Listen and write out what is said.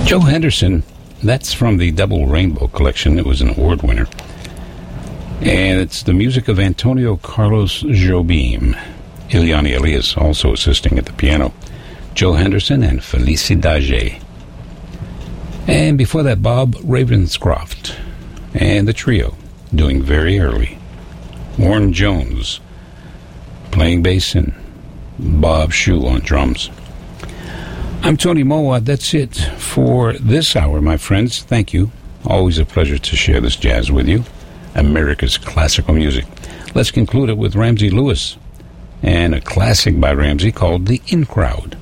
Joe Henderson, that's from the Double Rainbow collection. It was an award winner. And it's the music of Antonio Carlos Jobim. Ileana Elias also assisting at the piano. Joe Henderson and Felicidade. And before that, Bob Ravenscroft and the trio doing Very Early. Warren Jones playing bass and Bob Shue on drums. I'm Tony Mowat. That's it for this hour, my friends. Thank you. Always a pleasure to share this jazz with you. America's classical music. Let's conclude it with Ramsey Lewis and a classic by Ramsey called The In Crowd.